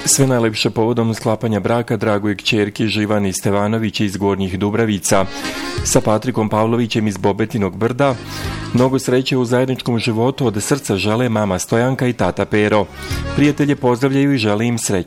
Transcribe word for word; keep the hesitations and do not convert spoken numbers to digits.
Sve najlepše povodom sklapanja braka dragoj kćerki Živani Stevanović iz Gornjih Dubravica sa Patrikom Pavlovićem iz Bobetinog Brda. Mnogo sreće u zajedničkom životu od srca žele mama Stojanka i tata Pero. Prijatelje pozdravljaju i žele im sreću.